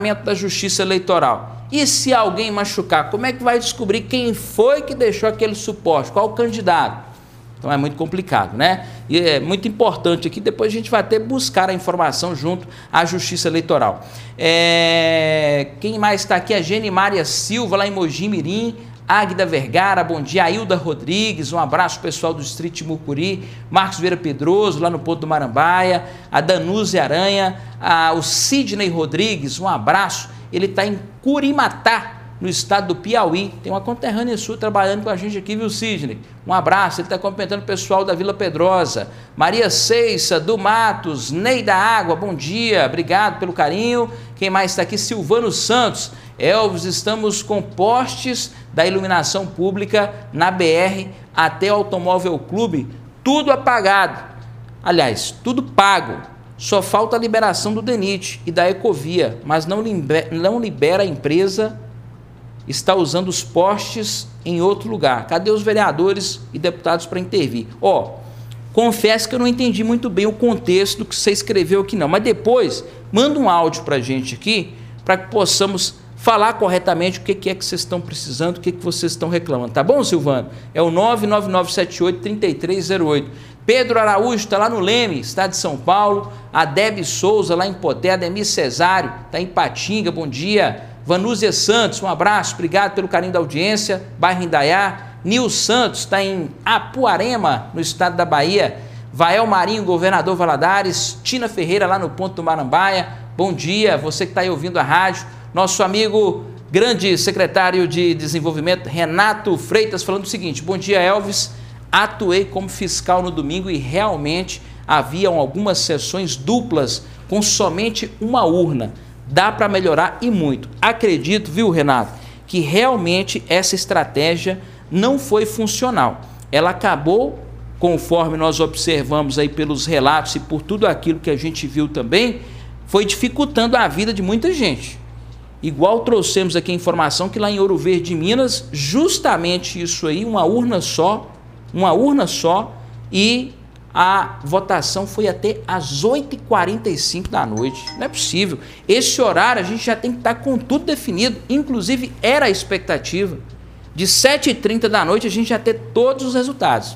da Justiça Eleitoral. E se alguém machucar, como é que vai descobrir quem foi que deixou aquele suporte? Qual o candidato? Então é muito complicado, né? E é muito importante aqui, depois a gente vai até buscar a informação junto à Justiça Eleitoral. Quem mais está aqui? A Genimária Silva, lá em Mogi Mirim. Águida Vergara, bom dia. Ailda Rodrigues, um abraço pessoal do Distrito Mucuri. Marcos Vieira Pedroso, lá no Ponto do Marambaia. A Danúzia Aranha. O Sidney Rodrigues, um abraço. Ele está em Curimatá, no estado do Piauí. Tem uma conterrânea sua trabalhando com a gente aqui, viu, Sidney? Um abraço. Ele está cumprimentando o pessoal da Vila Pedrosa. Maria Ceissa, do Matos. Ney da Água, bom dia. Obrigado pelo carinho. Quem mais está aqui? Silvano Santos. Elvis, estamos com postes da iluminação pública na BR até o Automóvel Clube, tudo apagado. Aliás, tudo pago. Só falta a liberação do DENIT e da Ecovia, mas não libera a empresa, está usando os postes em outro lugar. Cadê os vereadores e deputados para intervir? Confesso que eu não entendi muito bem o contexto do que você escreveu aqui não, mas depois manda um áudio para a gente aqui, para que possamos falar corretamente o que é que vocês estão precisando, o que vocês estão reclamando. Tá bom, Silvano? É o 99978-3308. Pedro Araújo está lá no Leme, estado de São Paulo. A Deb Souza, lá em Poté. Ademir Cesário, está em Patinga, bom dia. Vanúzia Santos, um abraço, obrigado pelo carinho da audiência. Bairro Indaiá. Nil Santos, está em Apuarema, no estado da Bahia. Vael Marinho, governador Valadares. Tina Ferreira, lá no Ponto do Marambaia. Bom dia, você que está aí ouvindo a rádio. Nosso amigo, grande secretário de Desenvolvimento, Renato Freitas, falando o seguinte: bom dia, Elvis, atuei como fiscal no domingo e realmente haviam algumas sessões duplas com somente uma urna. Dá para melhorar e muito. Acredito, viu, Renato, que realmente essa estratégia não foi funcional. Ela acabou, conforme nós observamos aí pelos relatos e por tudo aquilo que a gente viu também, foi dificultando a vida de muita gente. Igual trouxemos aqui a informação que lá em Ouro Verde, Minas, justamente isso aí, uma urna só, e a votação foi até às 8h45 da noite. Não é possível. Esse horário a gente já tem que estar com tudo definido, inclusive era a expectativa de 7h30 da noite a gente já ter todos os resultados.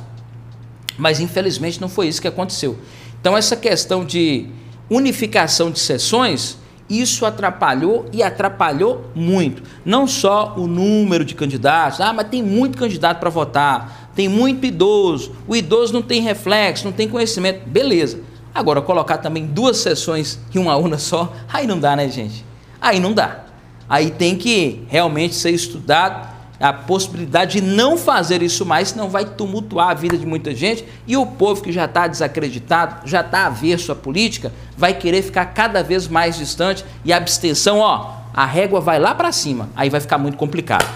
Mas infelizmente não foi isso que aconteceu. Então essa questão de unificação de sessões, isso atrapalhou e atrapalhou muito. Não só o número de candidatos, mas tem muito candidato para votar, tem muito idoso, o idoso não tem reflexo, não tem conhecimento, beleza. Agora, colocar também duas sessões em uma urna só, aí não dá, né, gente? Aí não dá. Aí tem que realmente ser estudado a possibilidade de não fazer isso mais, senão vai tumultuar a vida de muita gente e o povo que já está desacreditado, já está averso à política, vai querer ficar cada vez mais distante e a abstenção, a régua vai lá para cima, aí vai ficar muito complicado.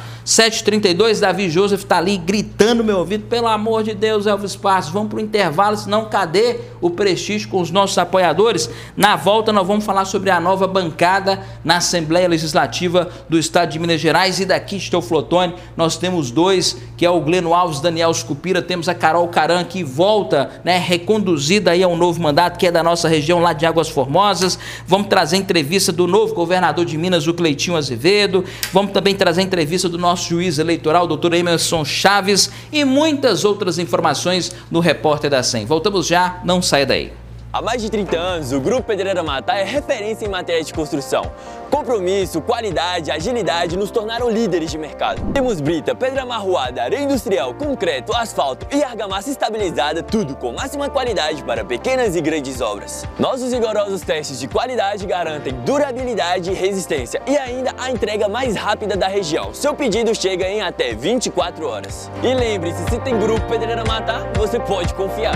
7h32, Davi Joseph está ali gritando no meu ouvido: pelo amor de Deus, Elvis Passos, vamos para o intervalo, senão cadê o prestígio com os nossos apoiadores? Na volta nós vamos falar sobre a nova bancada na Assembleia Legislativa do Estado de Minas Gerais, e daqui de Teoflotone nós temos dois, que é o Gleno Alves, Daniel Scupira, temos a Carol Caran, que volta, né, reconduzida aí a um novo mandato, que é da nossa região lá de Águas Formosas. Vamos trazer entrevista do novo governador de Minas, o Cleitinho Azevedo. Vamos também trazer entrevista do nosso juiz eleitoral, doutor Emerson Chaves, e muitas outras informações no Repórter da 100. Voltamos já, não saia daí. Há mais de 30 anos, o Grupo Pedreira Matá é referência em matéria de construção. Compromisso, qualidade, agilidade nos tornaram líderes de mercado. Temos brita, pedra amarroada, areia industrial, concreto, asfalto e argamassa estabilizada, tudo com máxima qualidade para pequenas e grandes obras. Nossos rigorosos testes de qualidade garantem durabilidade e resistência e ainda a entrega mais rápida da região. Seu pedido chega em até 24 horas. E lembre-se, se tem Grupo Pedreira Matá, você pode confiar.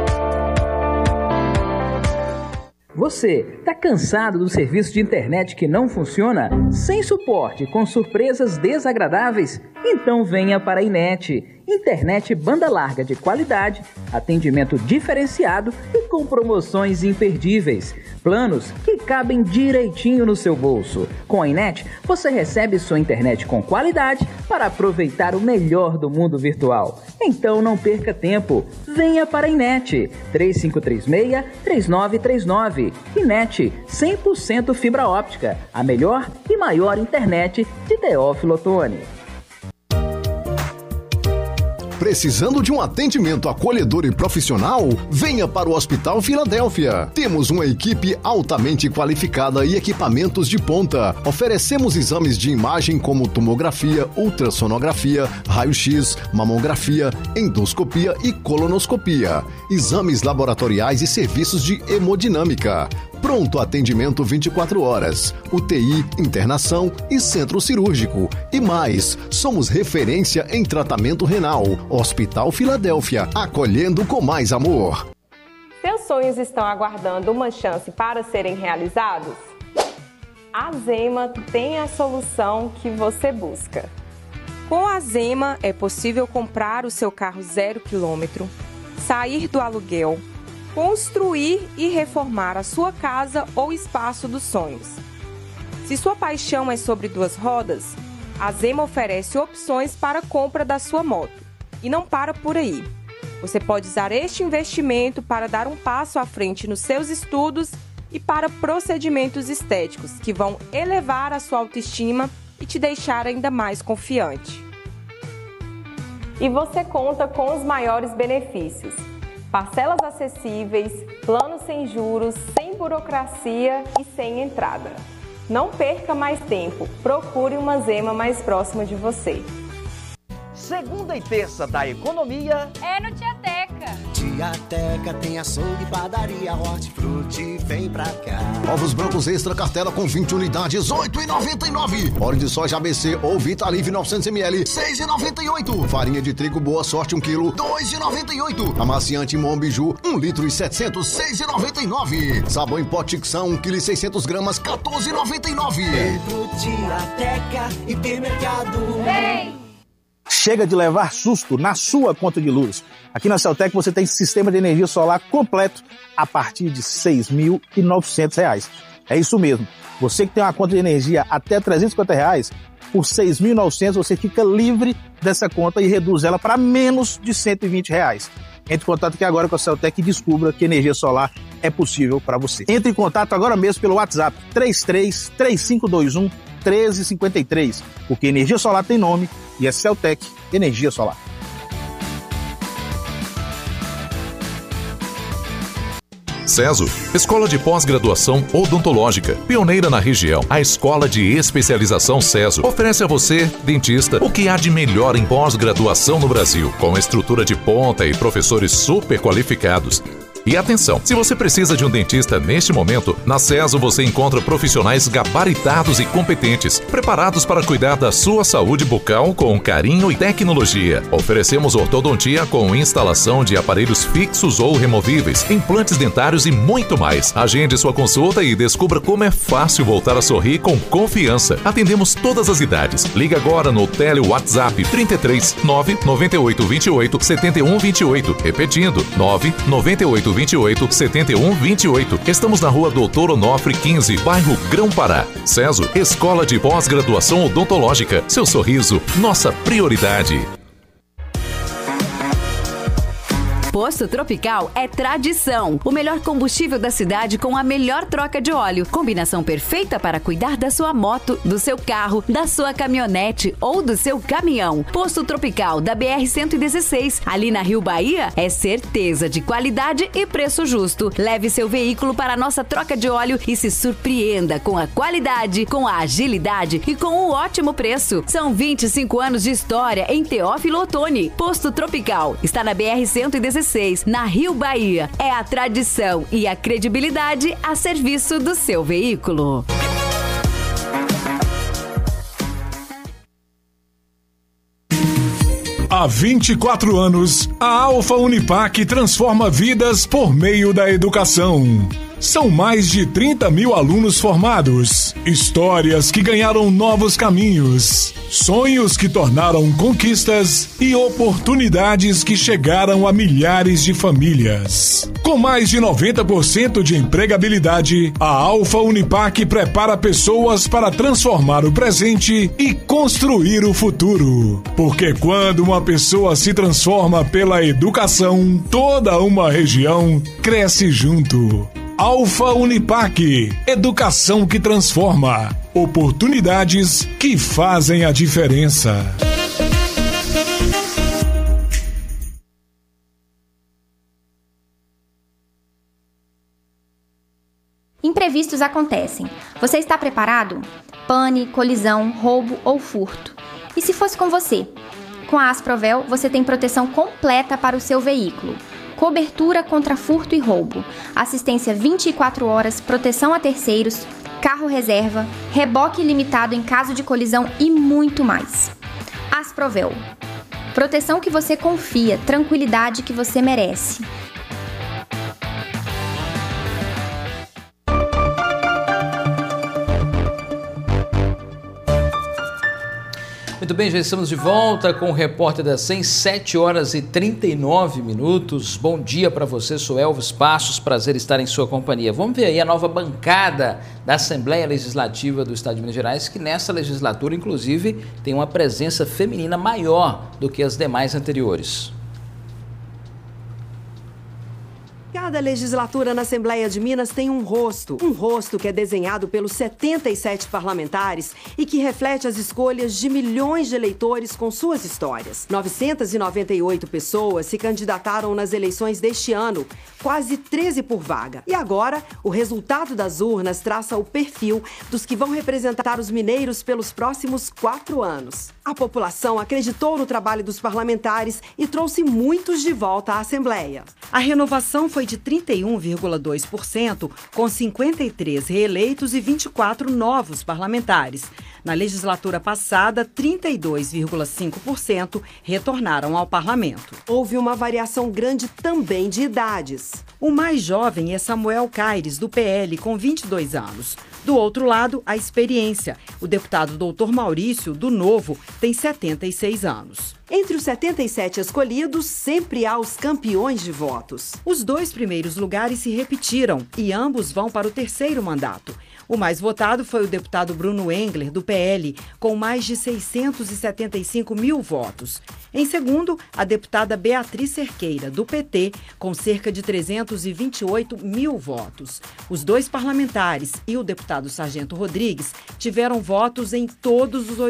Você está cansado do serviço de internet que não funciona? Sem suporte, com surpresas desagradáveis? Então venha para a Inet. internet banda larga de qualidade, atendimento diferenciado e com promoções imperdíveis. Planos que cabem direitinho no seu bolso. Com a Inet, você recebe sua internet com qualidade para aproveitar o melhor do mundo virtual. Então não perca tempo. Venha para a Inet. 3536-3939. Inet, 100% fibra óptica. A melhor e maior internet de Teófilo Otoni. Precisando de um atendimento acolhedor e profissional? Venha para o Hospital Filadélfia. Temos uma equipe altamente qualificada e equipamentos de ponta. Oferecemos exames de imagem como tomografia, ultrassonografia, raio-x, mamografia, endoscopia e colonoscopia. Exames laboratoriais e serviços de hemodinâmica. Pronto atendimento 24 horas, UTI, internação e centro cirúrgico. E mais, somos referência em tratamento renal. Hospital Filadélfia, acolhendo com mais amor. Seus sonhos estão aguardando uma chance para serem realizados? A Zema tem a solução que você busca. Com a Zema é possível comprar o seu carro 0 km, sair do aluguel, construir e reformar a sua casa ou espaço dos sonhos. Se sua paixão é sobre 2 rodas, a Zema oferece opções para a compra da sua moto. E não para por aí. Você pode usar este investimento para dar um passo à frente nos seus estudos e para procedimentos estéticos que vão elevar a sua autoestima e te deixar ainda mais confiante. E você conta com os maiores benefícios. Parcelas acessíveis, planos sem juros, sem burocracia e sem entrada. Não perca mais tempo, procure uma Zema mais próxima de você. Segunda e terça da economia é no Tiateca. Tiateca tem açougue, padaria, hortifruti, vem pra cá. Ovos brancos extra cartela com 20 unidades, R$ 8,99. Óleo de soja ABC ou Vitalive 900ml, R$ 6,98. Farinha de trigo Boa Sorte 1 kg, R$ 2,98. Amaciante Mombiju 1 litro e 700, R$ 6,99. Sabão em pó Tixão 1 kg e 600 gramas, R$ 14,99. Vem pro Tiateca, hipermercado. Vem! Chega de levar susto na sua conta de luz. Aqui na Celtec você tem sistema de energia solar completo a partir de R$ 6.900. É isso mesmo. Você que tem uma conta de energia até R$ 350, por R$ 6.900 você fica livre dessa conta e reduz ela para menos de R$ 120. Entre em contato aqui agora com a Celtec e descubra que energia solar é possível para você. Entre em contato agora mesmo pelo WhatsApp 333521 1353, porque energia solar tem nome e é Celtec Energia Solar. CESO, Escola de Pós-Graduação Odontológica, pioneira na região. A Escola de Especialização CESO oferece a você, dentista, o que há de melhor em pós-graduação no Brasil, com estrutura de ponta e professores super qualificados. E atenção, se você precisa de um dentista neste momento, na CESO você encontra profissionais gabaritados e competentes, preparados para cuidar da sua saúde bucal com carinho e tecnologia. Oferecemos ortodontia com instalação de aparelhos fixos ou removíveis, implantes dentários e muito mais. Agende sua consulta e descubra como é fácil voltar a sorrir com confiança. Atendemos todas as idades. Liga agora no Tele-WhatsApp 33 998 28 71 28. Repetindo, 998 28 71 28. Estamos na rua Doutor Onofre 15, bairro Grão-Pará. CESO, Escola de Pós-Graduação Odontológica. Seu sorriso, nossa prioridade. Posto Tropical é tradição. O melhor combustível da cidade com a melhor troca de óleo. Combinação perfeita para cuidar da sua moto, do seu carro, da sua caminhonete ou do seu caminhão. Posto Tropical da BR-116, ali na Rio Bahia, é certeza de qualidade e preço justo. Leve seu veículo para a nossa troca de óleo e se surpreenda com a qualidade, com a agilidade e com o ótimo preço. São 25 anos de história em Teófilo Otoni. Posto Tropical está na BR-116. Na Rio Bahia. É a tradição e a credibilidade a serviço do seu veículo. Há 24 anos, a Alfa Unipac transforma vidas por meio da educação. São mais de 30 mil alunos formados, histórias que ganharam novos caminhos, sonhos que tornaram conquistas e oportunidades que chegaram a milhares de famílias. Com mais de 90% de empregabilidade, a Alfa Unipac prepara pessoas para transformar o presente e construir o futuro. Porque quando uma pessoa se transforma pela educação, toda uma região cresce junto. Alfa Unipac, educação que transforma, oportunidades que fazem a diferença. Imprevistos acontecem. Você está preparado? Pane, colisão, roubo ou furto. E se fosse com você? Com a Asprovel, você tem proteção completa para o seu veículo. Cobertura contra furto e roubo, assistência 24 horas, proteção a terceiros, carro reserva, reboque ilimitado em caso de colisão e muito mais. Asprovel. Proteção que você confia, tranquilidade que você merece. Muito bem, já estamos de volta com o Repórter da 100, 7 horas e 39 minutos. Bom dia para você, sou Elvis Passos, prazer estar em sua companhia. Vamos ver aí a nova bancada da Assembleia Legislativa do Estado de Minas Gerais, que nessa legislatura, inclusive, tem uma presença feminina maior do que as demais anteriores. Cada legislatura na Assembleia de Minas tem um rosto que é desenhado pelos 77 parlamentares e que reflete as escolhas de milhões de eleitores com suas histórias. 998 pessoas se candidataram nas eleições deste ano, quase 13 por vaga. E agora, o resultado das urnas traça o perfil dos que vão representar os mineiros pelos próximos 4 anos. A população acreditou no trabalho dos parlamentares e trouxe muitos de volta à Assembleia. A renovação foi de 31,2%, com 53 reeleitos e 24 novos parlamentares. Na legislatura passada, 32,5% retornaram ao parlamento. Houve uma variação grande também de idades. O mais jovem é Samuel Caires, do PL, com 22 anos. Do outro lado, a experiência. O deputado Dr. Maurício, do Novo, tem 76 anos. Entre os 77 escolhidos, sempre há os campeões de votos. Os 2 primeiros lugares se repetiram e ambos vão para o 3º mandato. O mais votado foi o deputado Bruno Engler, do PL, com mais de 675 mil votos. Em segundo, a deputada Beatriz Cerqueira, do PT, com cerca de 328 mil votos. Os 2 parlamentares e o deputado Sargento Rodrigues tiveram votos em todos os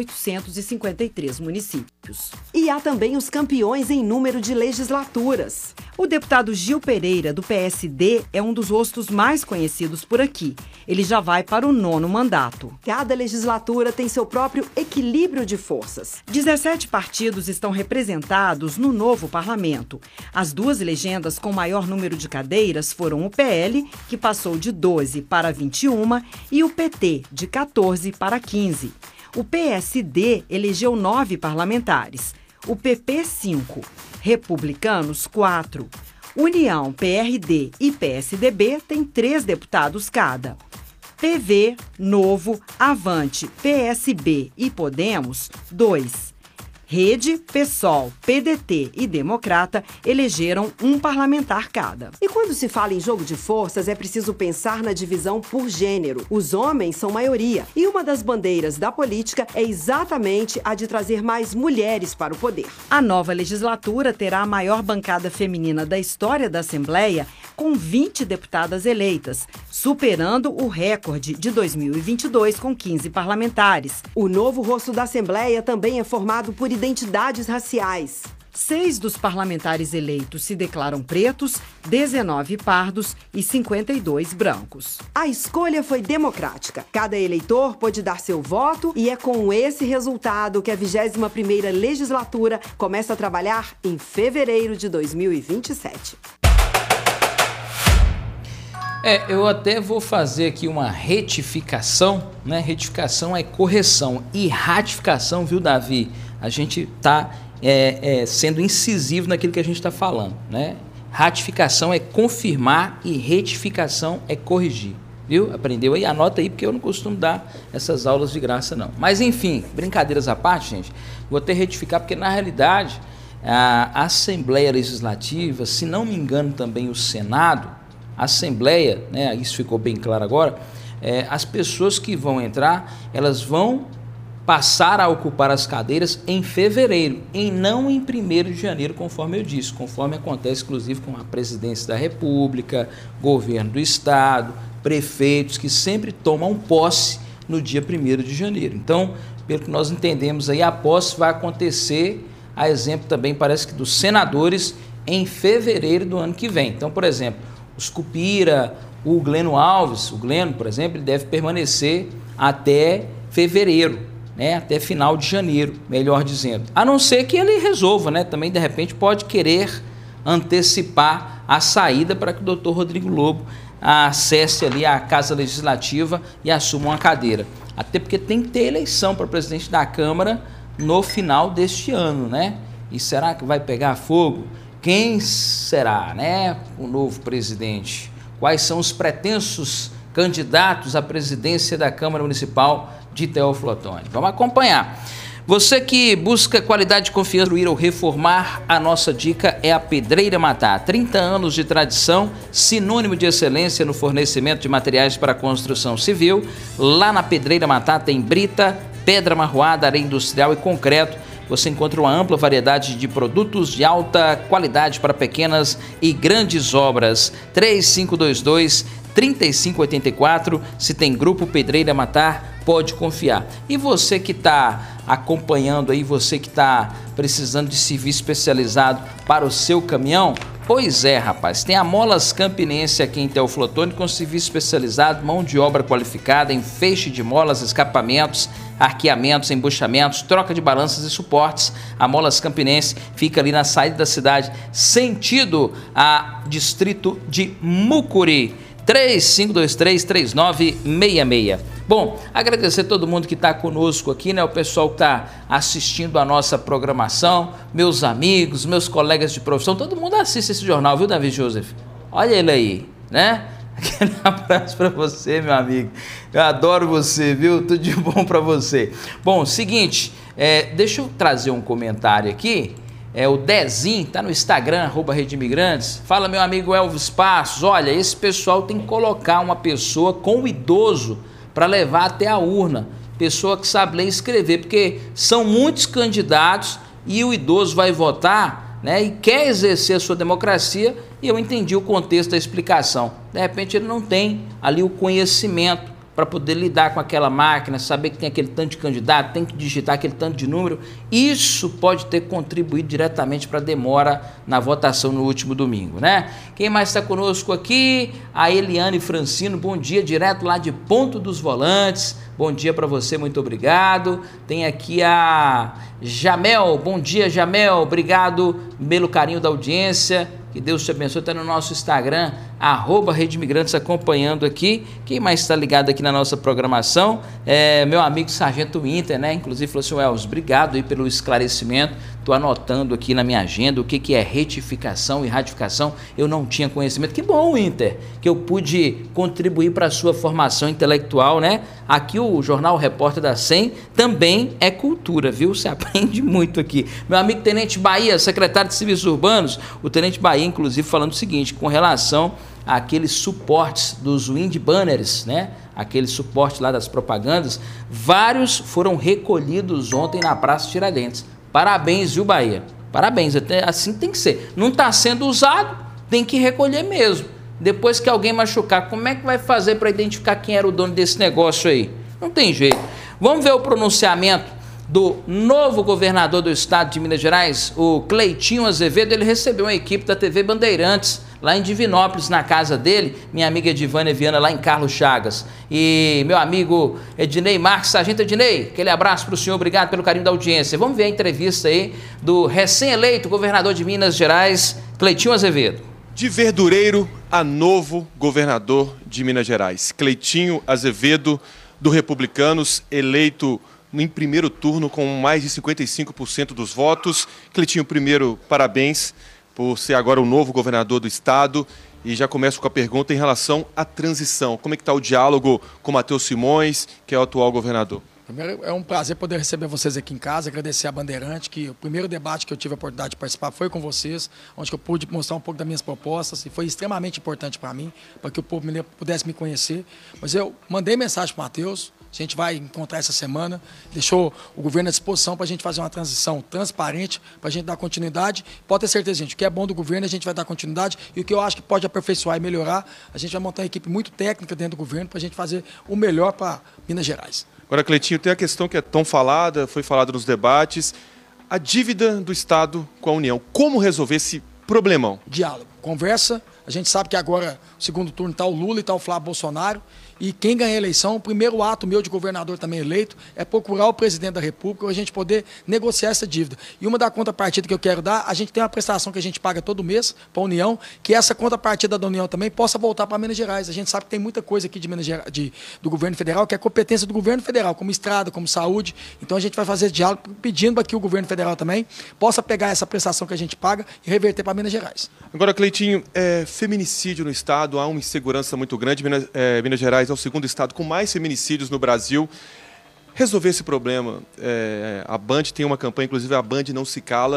853 municípios. E há também os campeões em número de legislaturas. O deputado Gil Pereira, do PSD, é um dos rostos mais conhecidos por aqui. Ele já vai para o 9º mandato. Cada legislatura tem seu próprio equilíbrio de forças. 17 partidos estão representados no novo parlamento. As 2 legendas com maior número de cadeiras foram o PL, que passou de 12 para 21, e o PT, de 14 para 15. O PSD elegeu 9 parlamentares. O PP, 5. Republicanos, 4. União, PRD e PSDB têm 3 deputados cada. PV, Novo, Avante, PSB e Podemos, 2. Rede, PSOL, PDT e Democrata elegeram 1 parlamentar cada. E quando se fala em jogo de forças, é preciso pensar na divisão por gênero. Os homens são maioria e uma das bandeiras da política é exatamente a de trazer mais mulheres para o poder. A nova legislatura terá a maior bancada feminina da história da Assembleia, com 20 deputadas eleitas, superando o recorde de 2022 com 15 parlamentares. O novo rosto da Assembleia também é formado por identidades raciais. 6 dos parlamentares eleitos se declaram pretos, 19 pardos e 52 brancos. A escolha foi democrática. Cada eleitor pôde dar seu voto e é com esse resultado que a 21ª legislatura começa a trabalhar em fevereiro de 2027. Eu até vou fazer aqui uma retificação, né? Retificação é correção e ratificação, viu, Davi? A gente está sendo incisivo naquilo que a gente está falando, né? Ratificação é confirmar e retificação é corrigir. Viu? Aprendeu aí? Anota aí, porque eu não costumo dar essas aulas de graça, não. Mas, enfim, brincadeiras à parte, gente, vou até retificar, porque, na realidade, a Assembleia Legislativa, se não me engano também o Senado, a Assembleia, né, isso ficou bem claro agora, as pessoas que vão entrar, elas vão passar a ocupar as cadeiras em fevereiro, e não em 1º de janeiro, conforme eu disse, conforme acontece, inclusive, com a Presidência da República, governo do Estado, prefeitos, que sempre tomam posse no dia 1º de janeiro. Então, pelo que nós entendemos aí, a posse vai acontecer, a exemplo também, parece que dos senadores, em fevereiro do ano que vem. Então, por exemplo, os Cupira, o Gleno Alves, o Gleno, por exemplo, ele deve permanecer até fevereiro, né, até final de janeiro, melhor dizendo. A não ser que ele resolva, né, também de repente pode querer antecipar a saída para que o doutor Rodrigo Lobo acesse ali a Casa Legislativa e assuma uma cadeira. Até porque tem que ter eleição para presidente da Câmara no final deste ano, né? E será que vai pegar fogo? Quem será, né, o novo presidente? Quais são os pretensos candidatos à presidência da Câmara Municipal de Teófilo Otoni? Vamos acompanhar. Você que busca qualidade, confiança, construir ou reformar, a nossa dica é a Pedreira Matá. 30 anos de tradição, sinônimo de excelência no fornecimento de materiais para construção civil. Lá na Pedreira Matá tem brita, pedra marroada, areia industrial e concreto. Você encontra uma ampla variedade de produtos de alta qualidade para pequenas e grandes obras. 3522-3584. Se tem Grupo Pedreira Matar, pode confiar. E você que está acompanhando aí, você que está precisando de serviço especializado para o seu caminhão, pois é, rapaz, tem a Molas Campinense aqui em Teófilo Otoni com serviço especializado, mão de obra qualificada em feixe de molas, escapamentos, arqueamentos, embuchamentos, troca de balanças e suportes. A Molas Campinense fica ali na saída da cidade, sentido a distrito de Mucuri. 3523-3966. Bom, agradecer a todo mundo que está conosco aqui, né? O pessoal que está assistindo a nossa programação, meus amigos, meus colegas de profissão, todo mundo assiste esse jornal, viu, Davi Joseph? Olha ele aí, né? Aquele abraço para você, meu amigo. Eu adoro você, viu? Tudo de bom para você. Bom, seguinte, deixa eu trazer um comentário aqui. O Dezinho, tá no Instagram, @RedeImigrantes. Fala, meu amigo Elvis Passos, olha, esse pessoal tem que colocar uma pessoa com o idoso para levar até a urna. Pessoa que sabe ler e escrever, porque são muitos candidatos e o idoso vai votar, né, e quer exercer a sua democracia, e eu entendi o contexto da explicação. De repente ele não tem ali o conhecimento para poder lidar com aquela máquina, saber que tem aquele tanto de candidato, tem que digitar aquele tanto de número. Isso pode ter contribuído diretamente para a demora na votação no último domingo, né? Quem mais está conosco aqui? A Eliane Francino, bom dia, direto lá de Ponto dos Volantes. Bom dia para você, muito obrigado. Tem aqui a Jamel, bom dia, Jamel, obrigado pelo carinho da audiência. Que Deus te abençoe, está no nosso Instagram, @RedeImigrantes, acompanhando aqui. Quem mais está ligado aqui na nossa programação? Meu amigo Sargento Inter, né? Inclusive falou assim, Elvis, obrigado aí pelo esclarecimento. Estou anotando aqui na minha agenda o que é retificação e ratificação. Eu não tinha conhecimento. Que bom, Inter, que eu pude contribuir para a sua formação intelectual, né? Aqui o Jornal Repórter da 100 também é cultura, viu? Você aprende muito aqui. Meu amigo Tenente Bahia, secretário de Serviços Urbanos, o Tenente Bahia, inclusive, falando o seguinte, com relação àqueles suportes dos wind banners, né? Aquele suporte lá das propagandas, vários foram recolhidos ontem na Praça Tiradentes. Parabéns, viu, Bahia? Parabéns, até assim tem que ser. Não está sendo usado, tem que recolher mesmo. Depois que alguém machucar, como é que vai fazer para identificar quem era o dono desse negócio aí? Não tem jeito. Vamos ver o pronunciamento do novo governador do estado de Minas Gerais, o Cleitinho Azevedo. Ele recebeu uma equipe da TV Bandeirantes, lá em Divinópolis, na casa dele, minha amiga Edivânia Viana, lá em Carlos Chagas. E meu amigo Ednei Marques, Sargento Ednei, aquele abraço para o senhor, obrigado pelo carinho da audiência. Vamos ver a entrevista aí do recém-eleito governador de Minas Gerais, Cleitinho Azevedo. De verdureiro a novo governador de Minas Gerais, Cleitinho Azevedo, do Republicanos, eleito em primeiro turno com mais de 55% dos votos. Cleitinho, primeiro, parabéns por ser agora o novo governador do estado. E já começo com a pergunta em relação à transição. Como é que está o diálogo com o Matheus Simões, que é o atual governador? Primeiro, é um prazer poder receber vocês aqui em casa, agradecer a Bandeirante, que o primeiro debate que eu tive a oportunidade de participar foi com vocês, onde eu pude mostrar um pouco das minhas propostas, e foi extremamente importante para mim, para que o povo pudesse me conhecer. Mas eu mandei mensagem para o Matheus, a gente vai encontrar essa semana, deixou o governo à disposição para a gente fazer uma transição transparente, para a gente dar continuidade. Pode ter certeza, gente, o que é bom do governo a gente vai dar continuidade, e o que eu acho que pode aperfeiçoar e melhorar, a gente vai montar uma equipe muito técnica dentro do governo para a gente fazer o melhor para Minas Gerais. Agora, Cleitinho, tem a questão que é tão falada, foi falada nos debates, a dívida do Estado com a União. Como resolver esse problemão? Diálogo, conversa. A gente sabe que agora, o segundo turno, está o Lula e está o Flávio Bolsonaro. E quem ganha a eleição, o primeiro ato meu de governador também eleito, é procurar o presidente da República para a gente poder negociar essa dívida. E uma da contrapartida que eu quero dar, a gente tem uma prestação que a gente paga todo mês para a União, que essa contrapartida da União também possa voltar para Minas Gerais. A gente sabe que tem muita coisa aqui de Minas Gerais, do governo federal, que é competência do governo federal, como estrada, como saúde. Então a gente vai fazer esse diálogo pedindo para que o governo federal também possa pegar essa prestação que a gente paga e reverter para Minas Gerais. Agora, Cleitinho, feminicídio no estado, há uma insegurança muito grande. Minas Gerais é o segundo estado com mais feminicídios no Brasil. Resolver esse problema, a Band tem uma campanha, inclusive a Band Não Se Cala.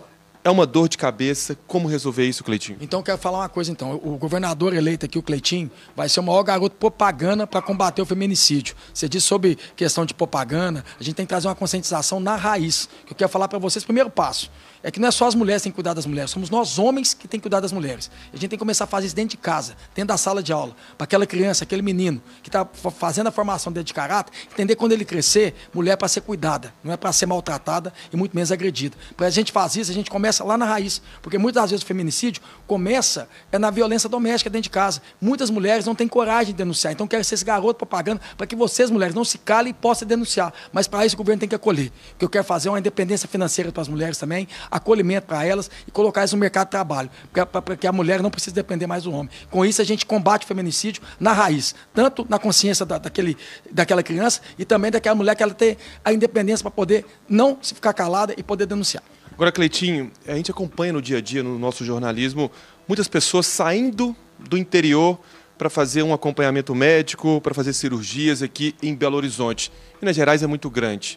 É uma dor de cabeça. Como resolver isso, Cleitinho? Então, eu quero falar uma coisa, então. O governador eleito aqui, o Cleitinho, vai ser o maior garoto propaganda para combater o feminicídio. Você disse sobre questão de propaganda, a gente tem que trazer uma conscientização na raiz. Que eu quero falar para vocês, primeiro passo, é que não é só as mulheres que têm que cuidar das mulheres, somos nós homens que têm que cuidar das mulheres. A gente tem que começar a fazer isso dentro de casa, dentro da sala de aula, para aquela criança, aquele menino que está fazendo a formação dentro de caráter, entender quando ele crescer, mulher é para ser cuidada, não é para ser maltratada e muito menos agredida. Para a gente fazer isso, a gente começa lá na raiz, porque muitas das vezes o feminicídio começa na violência doméstica dentro de casa. Muitas mulheres não têm coragem de denunciar, então quero ser esse garoto propaganda para que vocês, mulheres, não se calem e possam denunciar. Mas para isso o governo tem que acolher. O que eu quero fazer é uma independência financeira para as mulheres também, acolhimento para elas e colocar isso no mercado de trabalho, para que a mulher não precise depender mais do homem. Com isso a gente combate o feminicídio na raiz, tanto na consciência daquela criança e também daquela mulher que ela tem a independência para poder não se ficar calada e poder denunciar. Agora, Cleitinho, a gente acompanha no dia a dia, no nosso jornalismo, muitas pessoas saindo do interior para fazer um acompanhamento médico, para fazer cirurgias aqui em Belo Horizonte. Minas Gerais é muito grande.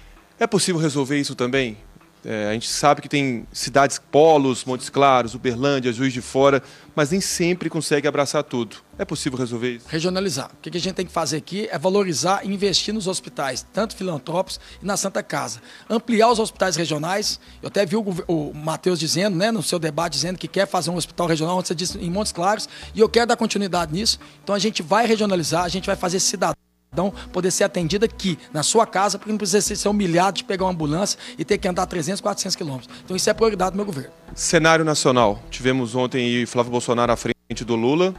É possível resolver isso também? A gente sabe que tem cidades polos, Montes Claros, Uberlândia, Juiz de Fora, mas nem sempre consegue abraçar tudo. É possível resolver isso? Regionalizar. O que a gente tem que fazer aqui é valorizar e investir nos hospitais, tanto filantrópicos e na Santa Casa. Ampliar os hospitais regionais. Eu até vi o Matheus dizendo, né, no seu debate, dizendo que quer fazer um hospital regional, onde você disse, em Montes Claros, e eu quero dar continuidade nisso. Então a gente vai regionalizar, a gente vai fazer cidadão poder ser atendido aqui, na sua casa, porque não precisa ser humilhado de pegar uma ambulância e ter que andar 300, 400 quilômetros. Então isso é prioridade do meu governo. Cenário nacional. Tivemos ontem Flávio Bolsonaro à frente do Lula.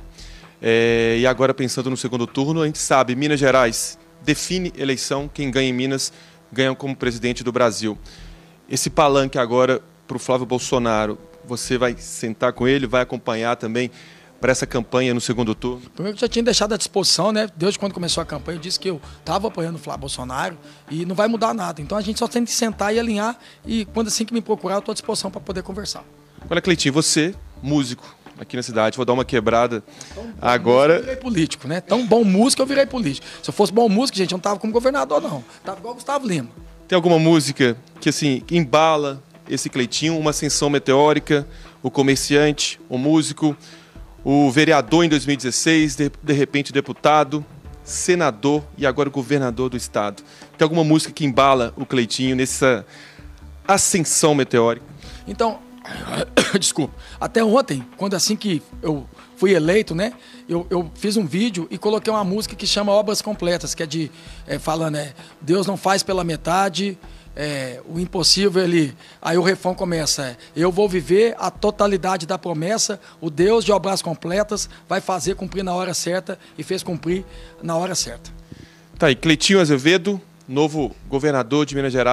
E agora pensando no segundo turno, a gente sabe, Minas Gerais define eleição, quem ganha em Minas ganha como presidente do Brasil. Esse palanque agora para o Flávio Bolsonaro, você vai sentar com ele, vai acompanhar também para essa campanha no segundo turno? Primeiro que eu já tinha deixado à disposição, né? Desde quando começou a campanha, eu disse que eu estava apoiando o Flávio Bolsonaro e não vai mudar nada. Então a gente só tem que sentar e alinhar e quando assim que me procurar, eu estou à disposição para poder conversar. Olha, Cleitinho, você, músico aqui na cidade, vou dar uma quebrada agora. Eu virei político, né? Tão bom músico, eu virei político. Se eu fosse bom músico, gente, eu não estava como governador, não. Estava igual o Gustavo Lima. Tem alguma música que, assim, embala esse Cleitinho, uma ascensão meteórica, o comerciante, o músico, o vereador em 2016, de repente deputado, senador e agora governador do estado. Tem alguma música que embala o Cleitinho nessa ascensão meteórica? Então, desculpa, até ontem, quando assim que eu fui eleito, né, eu fiz um vídeo e coloquei uma música que chama Obras Completas, que é falando, Deus não faz pela metade, o impossível, aí o refrão começa, eu vou viver a totalidade da promessa, o Deus de obras completas vai fazer cumprir na hora certa e fez cumprir na hora certa. Tá aí, Cleitinho Azevedo, novo governador de Minas Gerais,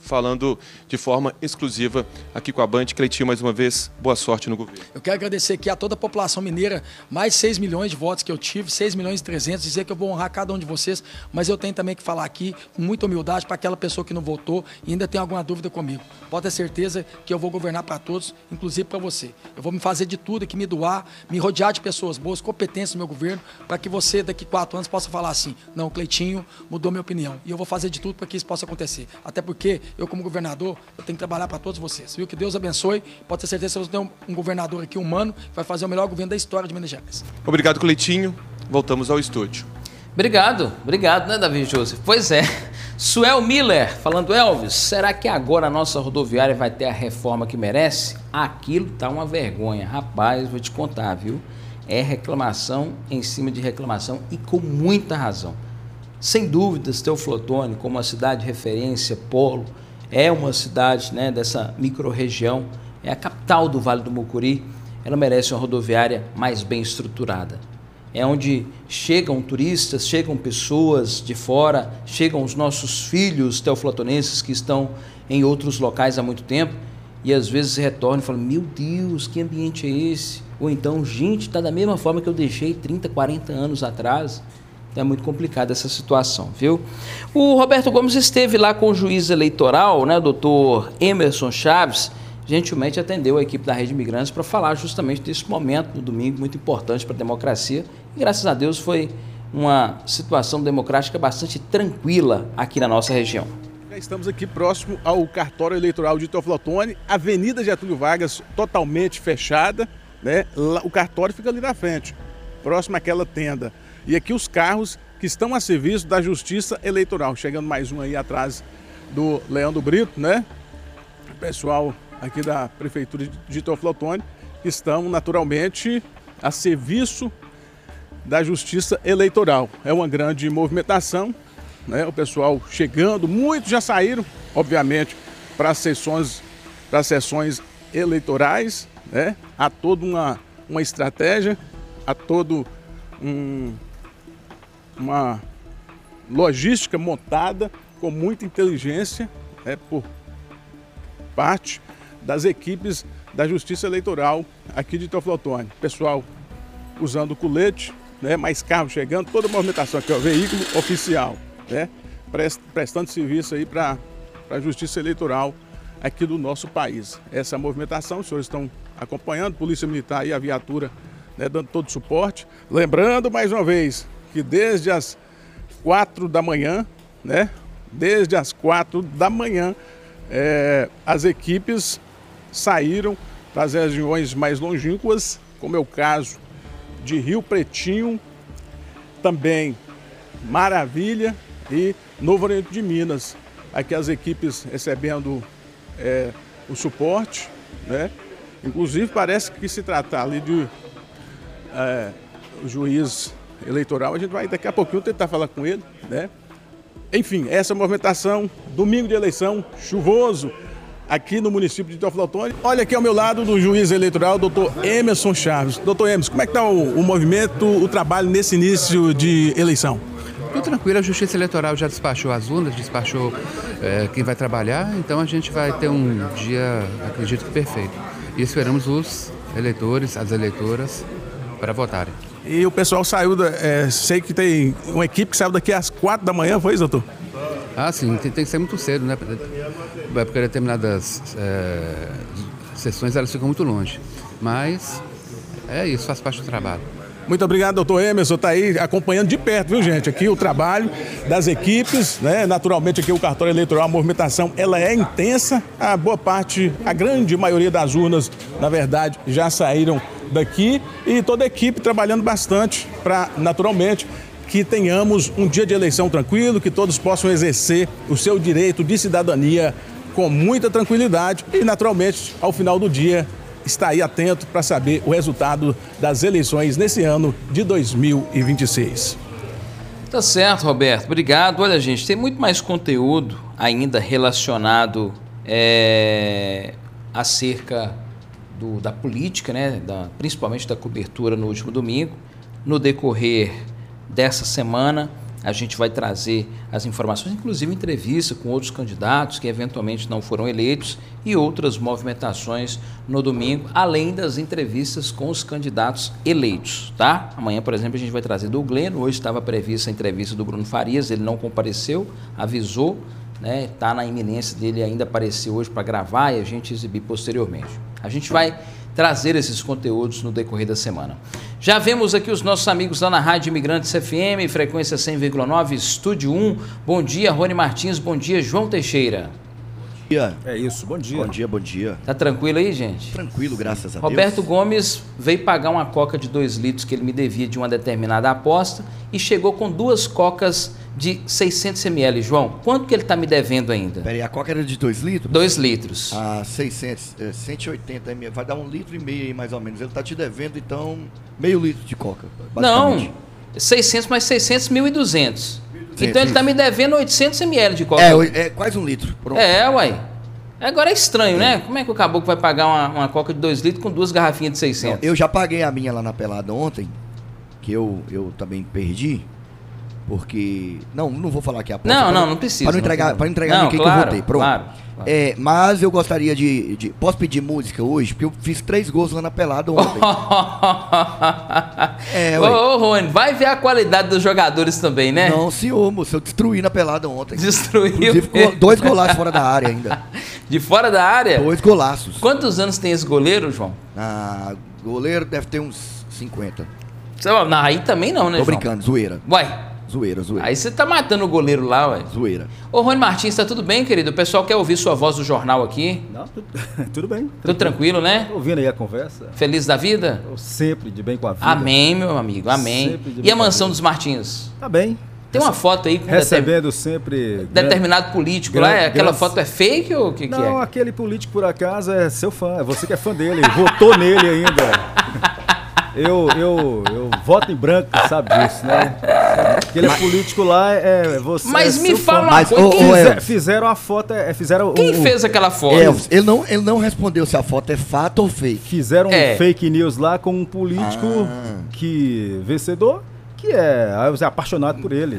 falando de forma exclusiva aqui com a Band. Cleitinho, mais uma vez, boa sorte no governo. Eu quero agradecer aqui a toda a população mineira, mais 6 milhões de votos que eu tive, 6 milhões e 300, dizer que eu vou honrar cada um de vocês, mas eu tenho também que falar aqui com muita humildade para aquela pessoa que não votou e ainda tem alguma dúvida comigo. Pode ter certeza que eu vou governar para todos, inclusive para você. Eu vou me fazer de tudo aqui, me doar, me rodear de pessoas boas, competentes no meu governo, para que você daqui 4 anos possa falar assim, não, o Cleitinho mudou minha opinião. E eu vou fazer de tudo para que isso possa acontecer. Até porque eu, como governador, eu tenho que trabalhar para todos vocês. Viu? Que Deus abençoe. Pode ter certeza que você tem um governador aqui humano que vai fazer o melhor governo da história de Minas Gerais. Obrigado, Cleitinho. Voltamos ao estúdio. Obrigado, né, Davi Joseph? Pois é. Suel Miller, falando, Elvis, será que agora a nossa rodoviária vai ter a reforma que merece? Aquilo tá uma vergonha. Rapaz, vou te contar, viu? É reclamação em cima de reclamação e com muita razão. Sem dúvidas, Teófilo Otoni, como uma cidade de referência, polo, é uma cidade, né, dessa micro-região, é a capital do Vale do Mucuri, ela merece uma rodoviária mais bem estruturada. É onde chegam turistas, chegam pessoas de fora, chegam os nossos filhos teoflotonenses que estão em outros locais há muito tempo e às vezes retornam e falam, meu Deus, que ambiente é esse? Ou então, gente, está da mesma forma que eu deixei 30, 40 anos atrás. É muito complicada essa situação, viu? O Roberto Gomes esteve lá com o juiz eleitoral, né, o doutor Emerson Chaves, gentilmente atendeu a equipe da Rede Imigrantes para falar justamente desse momento no domingo muito importante para a democracia. E graças a Deus foi uma situação democrática bastante tranquila aqui na nossa região. Já estamos aqui próximo ao cartório eleitoral de Teófilo Otoni, Avenida Getúlio Vargas totalmente fechada, né? O cartório fica ali na frente, próximo àquela tenda. E aqui os carros que estão a serviço da Justiça Eleitoral. Chegando mais um aí atrás do Leandro Brito, né? O pessoal aqui da Prefeitura de Teófilo Otoni estão naturalmente a serviço da Justiça Eleitoral. É uma grande movimentação, né? O pessoal chegando, muitos já saíram, obviamente, para as sessões eleitorais, né? Há toda uma estratégia, há todo uma logística montada com muita inteligência, né, por parte das equipes da Justiça Eleitoral aqui de Teófilo Otoni. Pessoal usando colete, né, mais carros chegando, toda a movimentação aqui, ó, veículo oficial, né, prestando serviço aí para a Justiça Eleitoral aqui do nosso país. Essa movimentação, os senhores estão acompanhando, Polícia Militar e a viatura, né, dando todo o suporte. Lembrando mais uma vez que desde as 4 da manhã, né, desde as 4 da manhã, as equipes saíram para as regiões mais longínquas, como é o caso de Rio Pretinho, também Maravilha e Novo Oriente de Minas. Aqui as equipes recebendo o suporte, né? Inclusive parece que se tratar ali de o juiz eleitoral, a gente vai daqui a pouquinho tentar falar com ele, né? Enfim, essa movimentação, domingo de eleição, chuvoso, aqui no município de Teófilo Otoni. Olha aqui ao meu lado do juiz eleitoral, doutor Emerson Chaves. Doutor Emerson, como é que está o movimento, o trabalho nesse início de eleição? Tudo tranquilo, a Justiça Eleitoral já despachou as urnas, despachou quem vai trabalhar, então a gente vai ter um dia, acredito que perfeito. E esperamos os eleitores, as eleitoras, para votarem. E o pessoal saiu, sei que tem uma equipe que saiu daqui às 4 da manhã, foi isso, doutor? Ah, sim, tem que ser muito cedo, né? Porque determinadas sessões elas ficam muito longe. Mas é isso, faz parte do trabalho. Muito obrigado, doutor Emerson, está aí acompanhando de perto, viu, gente? Aqui o trabalho das equipes, né? Naturalmente aqui o cartório eleitoral, a movimentação, ela é intensa. A boa parte, a grande maioria das urnas, na verdade, já saíram daqui e toda a equipe trabalhando bastante para, naturalmente, que tenhamos um dia de eleição tranquilo, que todos possam exercer o seu direito de cidadania com muita tranquilidade e, naturalmente, ao final do dia, está aí atento para saber o resultado das eleições nesse ano de 2026. Tá certo, Roberto. Obrigado. Olha, gente, tem muito mais conteúdo ainda relacionado acerca da política, né? Principalmente da cobertura no último domingo. No decorrer dessa semana, A gente vai trazer as informações, inclusive entrevista com outros candidatos que eventualmente não foram eleitos e outras movimentações no domingo, além das entrevistas com os candidatos eleitos, tá? Amanhã, por exemplo, a gente vai trazer do Gleno. Hoje estava prevista a entrevista do Bruno Farias, ele não compareceu, avisou, né? Tá na iminência dele ainda aparecer hoje para gravar e a gente exibir posteriormente. A gente vai trazer esses conteúdos no decorrer da semana. Já vemos aqui os nossos amigos lá na Rádio Imigrantes FM, frequência 100,9, Estúdio 1. Bom dia, Rony Martins. Bom dia, João Teixeira. Bom dia. É isso, bom dia. Bom dia, bom dia. Tá tranquilo aí, gente? Tranquilo, graças a Deus. Roberto Gomes veio pagar uma coca de 2 litros que ele me devia de uma determinada aposta e chegou com 2 cocas de 600 ml. João, quanto que ele está me devendo ainda? Peraí, a coca era de 2 litros? 2 litros. 180 ml, vai dar 1,5 litro aí mais ou menos. Ele está te devendo, então, meio litro de coca. Não, 600 mais 600, 1.200. Então ele está me devendo 800 ml de coca. É quase 1 litro. Pronto. Uai. Agora é estranho, né? Como é que o caboclo vai pagar uma coca de 2 litros com 2 garrafinhas de 600? Não, eu já paguei a minha lá na pelada ontem, que eu também perdi. Porque... Não vou falar aqui a aposta. Não precisa. Para não entregar ninguém que eu votei. Pronto. Claro. Mas eu gostaria de... Posso pedir música hoje? Porque eu fiz 3 gols lá na pelada ontem. Ô, Rony, vai ver a qualidade dos jogadores também, né? Não, senhor, moço. Eu destruí na pelada ontem. Destruiu? Inclusive, 2 golaços fora da área ainda. De fora da área? 2 golaços. Quantos anos tem esse goleiro, João? Goleiro deve ter uns 50. Não, aí também não, né, Tô João? brincando, zoeira. Zoeira. Aí você tá matando o goleiro lá, ué. Zoeira. Ô, Rony Martins, tá tudo bem, querido? O pessoal quer ouvir sua voz do jornal aqui. Não, tudo bem. Tudo tranquilo, né? Tô ouvindo aí a conversa. Feliz da vida? Tô sempre de bem com a vida. Amém, meu amigo, amém. E a mansão dos Martins? Tá bem. Tem uma foto aí com recebendo sempre determinado político lá. Aquela foto é fake ou o que é? Não, aquele político por acaso é seu fã, é você que é fã dele, votou nele ainda. Eu voto em branco, sabe disso, né? Aquele político lá é você. Mas me fala uma coisa. Fizeram a foto. Quem fez aquela foto? Ele não respondeu se a foto é fato ou fake. Fizeram um fake news lá com um político vencedor, que é apaixonado por ele.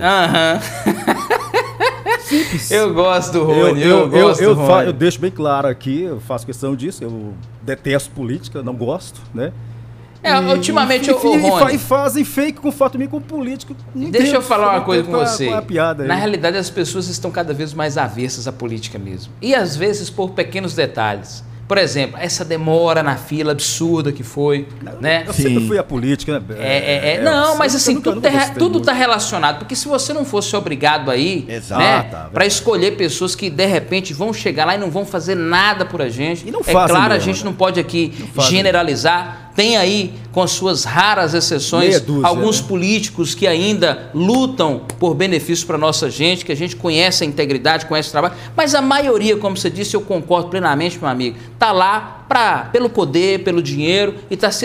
Simples. Eu gosto do Rony, eu deixo bem claro aqui, eu faço questão disso, eu detesto política, não gosto, né? Ultimamente o Rony... E fazem fake com foto minha com político. Deixa eu falar uma coisa com você. Piada Na realidade, as pessoas estão cada vez mais avessas à política mesmo. E às vezes por pequenos detalhes. Por exemplo, essa demora na fila absurda que foi, né? Eu sempre fui a política, né? Não, mas assim, tudo está relacionado. Porque se você não fosse obrigado aí, né, para escolher pessoas que de repente vão chegar lá e não vão fazer nada por a gente, a gente não pode aqui generalizar. Tem aí, com suas raras exceções, alguns políticos que ainda lutam por benefício para nossa gente, que a gente conhece a integridade, conhece o trabalho, mas a maioria, como você disse, eu concordo plenamente, meu amigo, está lá pelo poder, pelo dinheiro e está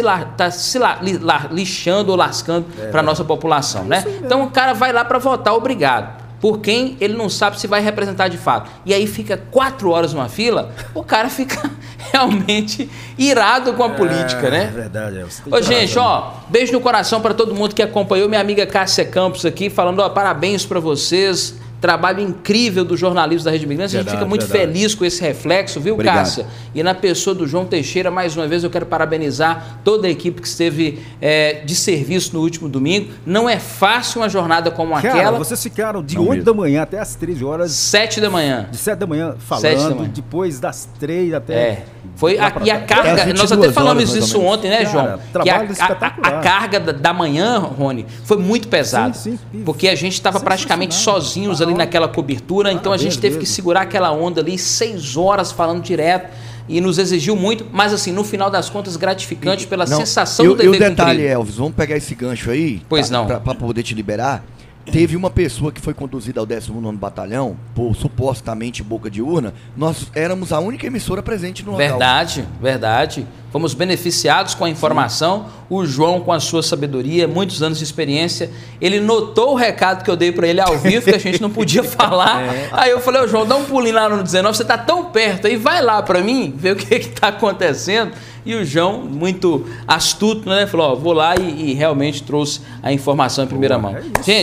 lixando ou lascando para a nossa população, né? Então o cara vai lá para votar obrigado. Por quem ele não sabe se vai representar de fato. E aí fica 4 horas numa fila, o cara fica realmente irado com a política, né? É verdade. Ô, gente, beijo no coração para todo mundo que acompanhou. Minha amiga Cássia Campos aqui, falando, parabéns para vocês. Trabalho incrível do jornalismo da Rede Imigrantes. A gente fica muito feliz com esse reflexo, viu, Cássia? E na pessoa do João Teixeira, mais uma vez, eu quero parabenizar toda a equipe que esteve de serviço no último domingo. Não é fácil uma jornada como aquela. Vocês ficaram de 8 da manhã até as 13 horas. 7 da manhã. De 7 da manhã falando, depois das 3 até... E a carga, nós até falamos isso ontem, né, João? Que a carga da manhã, Rony, foi muito pesada. Porque a gente estava praticamente sozinhos ali naquela cobertura, então a gente teve que segurar aquela onda ali 6 horas falando direto e nos exigiu muito, mas assim, no final das contas, gratificante pela sensação do dever cumprido. E o detalhe, Elvis, vamos pegar esse gancho aí, para poder te liberar. Teve uma pessoa que foi conduzida ao 19º Batalhão, por supostamente boca de urna. Nós éramos a única emissora presente no local. Verdade. Fomos beneficiados com a informação. O João, com a sua sabedoria, muitos anos de experiência, ele notou o recado que eu dei para ele ao vivo, que a gente não podia falar. Aí eu falei, João, dá um pulinho lá no 19, você tá tão perto aí, vai lá para mim, ver o que está acontecendo. E o João, muito astuto, né, falou, vou lá e realmente trouxe a informação em primeira mão. Gente,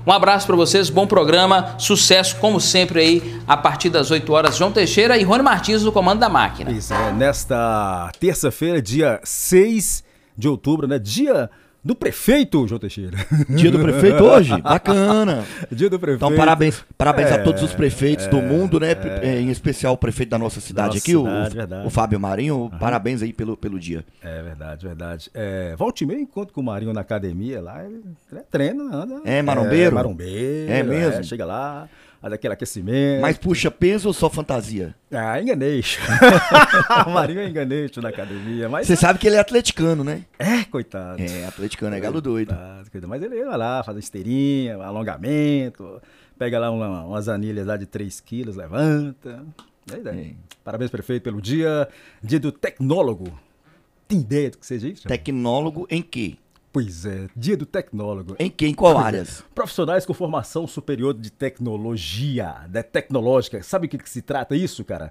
Um abraço para vocês, bom programa, sucesso como sempre aí, a partir das 8 horas, João Teixeira e Rony Martins no comando da máquina. Isso, nesta terça-feira, dia 6 de outubro, né? Dia do prefeito, João Teixeira. Dia do prefeito hoje? Bacana. Dia do prefeito. Então, parabéns a todos os prefeitos do mundo, né? Em especial o prefeito da nossa cidade aqui, o Fábio Marinho. Parabéns aí pelo dia. É verdade. Volte e meia, encontro com o Marinho na academia lá, ele treina, anda. É marombeiro? Marombeiro. É mesmo? Chega lá, faz aquele aquecimento. Mas puxa peso ou só fantasia? Enganeixo. O Marinho é enganeixo na academia. Você sabe que ele é atleticano, né? Coitado. Atleticano, é galo doido. Mas ele vai lá, faz esteirinha, alongamento, pega lá umas anilhas lá de 3 quilos, levanta. Parabéns, prefeito, pelo dia do tecnólogo. Tem ideia do que seja isso? Tecnólogo em quê? Pois é, dia do tecnólogo. Em quem? Em qual áreas? Profissionais com formação superior de tecnologia, tecnológica. Sabe o que se trata isso, cara?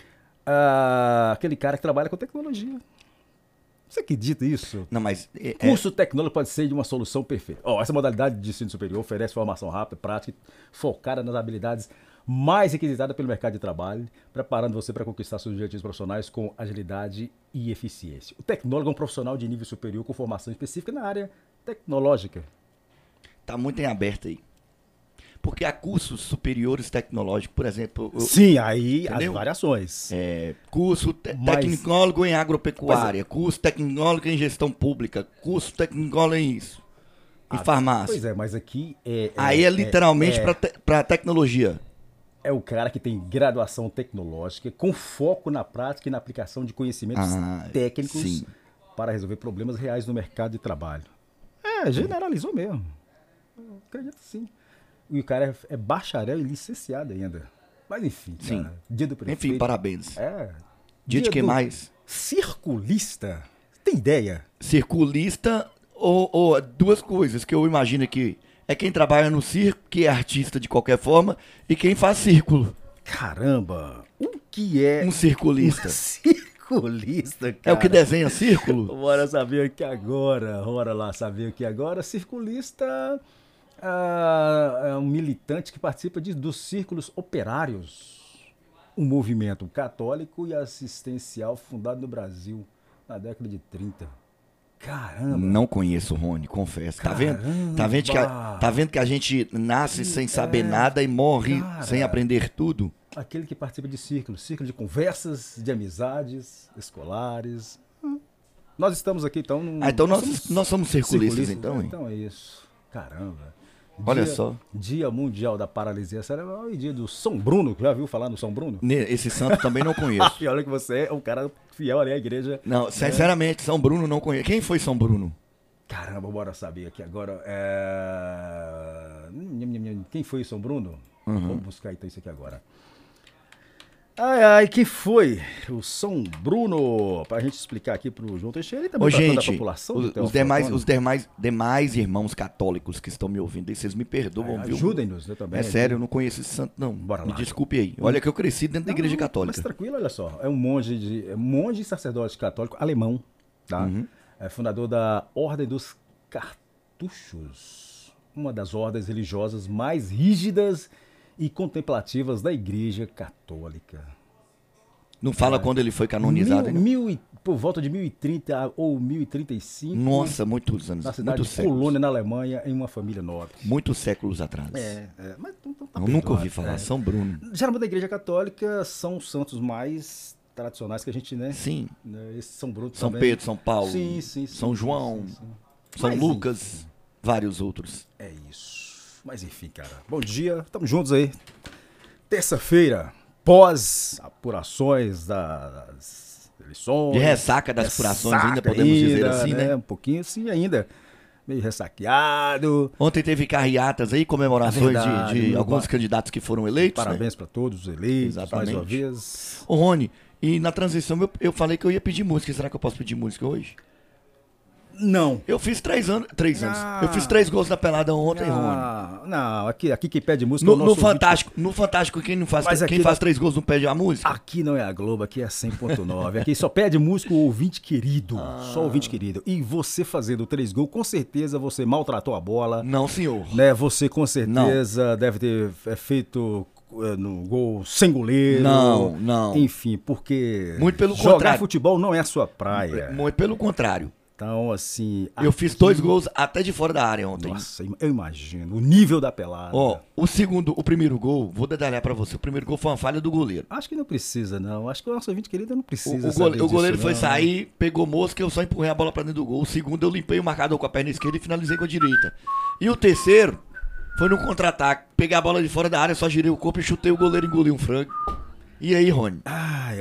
Aquele cara que trabalha com tecnologia. Você acredita isso? Não, mas... Curso tecnológico pode ser de uma solução perfeita. Essa modalidade de ensino superior oferece formação rápida, prática, focada nas habilidades mais requisitadas pelo mercado de trabalho, preparando você para conquistar seus objetivos profissionais com agilidade e eficiência. O tecnólogo é um profissional de nível superior com formação específica na área tecnológica. Tá muito em aberto aí. Porque há cursos superiores tecnológicos, por exemplo... Sim, aí as variações. Curso tecnólogo em agropecuária, curso tecnólogo em gestão pública, curso tecnólogo em isso, em farmácia. Pois é, mas aqui... Aí é literalmente para tecnologia. É o cara que tem graduação tecnológica com foco na prática e na aplicação de conhecimentos técnicos para resolver problemas reais no mercado de trabalho. Generalizou mesmo. Eu acredito sim. E o cara é bacharel e licenciado ainda. Mas enfim, cara, dia do prefeito. Enfim, parabéns. Dia de que mais? Circulista. Tem ideia? Circulista ou duas coisas que eu imagino que é quem trabalha no circo, que é artista de qualquer forma, e quem faz círculo. Caramba! O que é um circulista? Circulista, cara. É o que desenha círculo? Bora saber aqui agora. Bora lá saber aqui agora. Circulista é um militante que participa dos círculos operários. Um movimento católico e assistencial fundado no Brasil na década de 30. Caramba! Não conheço o Rony, confesso. Caramba. Tá vendo que a gente nasce sem saber nada e morre sem aprender tudo? Aquele que participa de círculo de conversas, de amizades escolares. Nós estamos aqui, então... então nós somos circulistas, então, hein? Então é isso. Caramba! Olha só. Dia Mundial da Paralisia Cerebral e dia do São Bruno. Já viu falar no São Bruno? Esse santo também não conheço. E olha que você é um cara fiel ali à igreja. Não, sinceramente, São Bruno não conheço. Quem foi São Bruno? Caramba, bora saber aqui agora. Quem foi São Bruno? Vamos buscar então isso aqui agora. Quem foi o São Bruno? Pra gente explicar aqui pro João Teixeira e também pra toda a população. Os demais irmãos católicos que estão me ouvindo aí, vocês me perdoam, viu? Ajudem-nos, né, também. É sério, eu não conheço esse santo, não. Bora lá. Me desculpe aí. Olha que eu cresci dentro da igreja católica. Mas tranquilo, olha só. É um monge e sacerdote católico alemão, tá? É fundador da Ordem dos Cartuchos, uma das ordens religiosas mais rígidas e contemplativas da Igreja Católica. Não fala quando ele foi canonizado, por volta de 1030 ou 1035. Nossa, muitos anos. Na cidade de Colônia, na Alemanha, em uma família nobre. Muitos séculos atrás. Mas eu nunca ouvi falar. São Bruno. Geralmente da Igreja Católica são os santos mais tradicionais que a gente, né? Sim. Esse São Bruno São também. Pedro, São Paulo. Sim. São João. São Lucas. Vários outros. É isso. Mas enfim, cara. Bom dia. Estamos juntos aí. Terça-feira. Pós-apurações das eleições. De ressaca das apurações, ainda podemos dizer assim, né? Um pouquinho assim ainda. Meio ressaqueado. Ontem teve carreatas aí, comemorações de alguns candidatos que foram eleitos. Parabéns para todos os eleitos, exatamente. Mais uma vez. Ô Rony, e na transição eu falei que eu ia pedir música. Será que eu posso pedir música hoje? Não. Eu fiz 3 anos. Eu fiz 3 gols na pelada ontem, Rony. Não, aqui quem pede música no Fantástico, quem faz 3 gols não pede a música? Aqui não é a Globo, aqui é 100.9. Aqui só pede música o ouvinte querido. Só ouvinte querido. E você fazendo 3 gols, com certeza você maltratou a bola. Não, senhor. Né? Você com certeza deve ter feito no gol sem goleiro. Não. Enfim, porque muito pelo jogar contrário. Futebol não é a sua praia. Muito pelo contrário. Então, assim... Eu fiz 2 gols até de fora da área ontem. Nossa, eu imagino. O nível da pelada. O primeiro gol, vou detalhar pra você. O primeiro gol foi uma falha do goleiro. Acho que não precisa, não. Acho que o nosso ouvinte querido não precisa O goleiro foi sair, pegou mosca, eu só empurrei a bola pra dentro do gol. O segundo, eu limpei o marcador com a perna esquerda e finalizei com a direita. E o terceiro, foi no contra-ataque. Peguei a bola de fora da área, só girei o corpo e chutei o goleiro e engoli um frango. E aí, Rony? Ai.